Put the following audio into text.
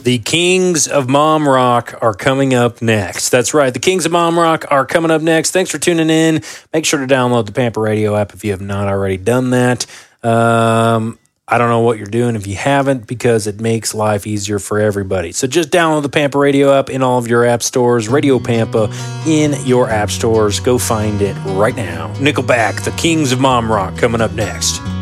The Kings of Mom Rock are coming up next. That's right. The Kings of Mom Rock are coming up next. Thanks for tuning in. Make sure to download the Pamper Radio app if you have not already done that. I don't know what you're doing if you haven't, because it makes life easier for everybody. So just download the Pamper Radio app in all of your app stores. Radio Pampa in your app stores. Go find it right now. Nickelback, The Kings of Mom Rock, coming up next.